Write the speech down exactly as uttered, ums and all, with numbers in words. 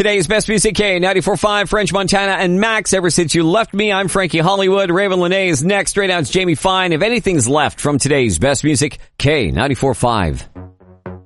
Today's Best Music K, ninety-four point five, French Montana and Max. Ever Since You Left Me, I'm Frankie Hollywood. Raven Lene is next. Straight out, it's Jamie Fine. If anything's left from today's Best Music K, ninety-four point five.